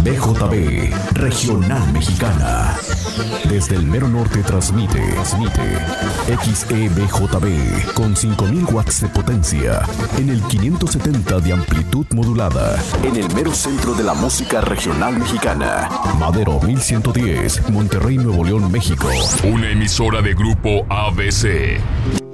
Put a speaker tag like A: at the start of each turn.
A: XEBJB, Regional Mexicana. Desde el mero norte transmite XEBJB con 5000 watts de potencia en el 570 de amplitud modulada en el mero centro de la música regional mexicana. Madero 1110, Monterrey, Nuevo León, México.
B: Una emisora de Grupo ABC.